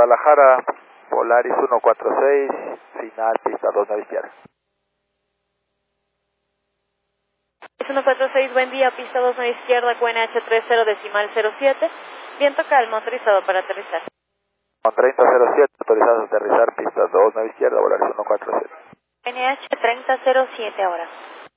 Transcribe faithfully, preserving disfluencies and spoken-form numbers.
Guadalajara, Polaris uno cuatro seis, final, pista dos nueve izquierda. uno cuatro seis, buen día, pista dos nueve izquierda, Q N H treinta decimal cero siete, viento calmo, autorizado para aterrizar. treinta cero siete, autorizado a aterrizar, pista dos nueve izquierda, Polaris uno cuatro seis. Q N H treinta cero siete ahora.